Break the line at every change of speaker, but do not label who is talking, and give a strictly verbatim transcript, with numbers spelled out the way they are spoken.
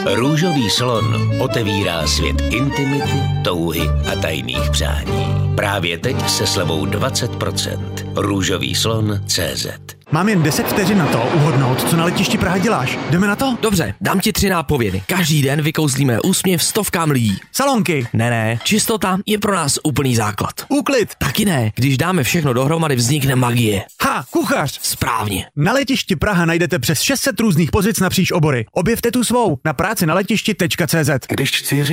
Růžový slon otevírá svět intimity, touhy a tajných přání. Právě teď se slevou dvacet procent. Růžový slon tečka cé zet.
Mám jen deset vteřin na to uhodnout, co na letišti Praha děláš. Jdeme na to?
Dobře, dám ti tři nápovědy. Každý den vykouzlíme úsměv stovkám lidí.
Salonky.
Ne, ne, čistota je pro nás úplný základ.
Úklid.
Taky ne, když dáme všechno dohromady, vznikne magie.
Ha, kuchař.
Správně.
Na letišti Praha najdete přes šest set různých pozic napříč obory. Objevte tu svou na práci na letišti tečka cé zet.
Když chci